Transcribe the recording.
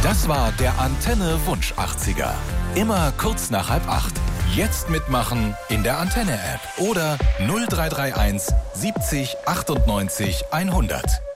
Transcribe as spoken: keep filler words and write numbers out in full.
Das war der Antenne Wunsch achtziger. Immer kurz nach halb acht. Jetzt mitmachen in der Antenne-App oder null drei drei eins siebzig achtundneunzig hundert.